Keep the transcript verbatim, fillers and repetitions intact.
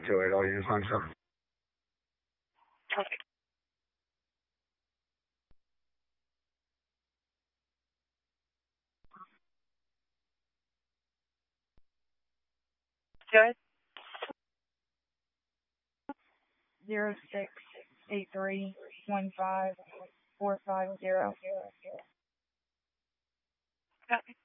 two eight zero units nine seven. Okay. Good. Zero six eight three one five four five zero. Okay.